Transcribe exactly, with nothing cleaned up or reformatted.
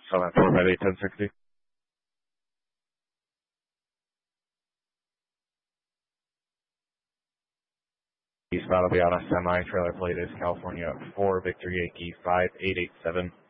seven four five eight ten sixty. Eastbound will be on a semi-trailer plate is California four Victor Yankee five eight eight seven.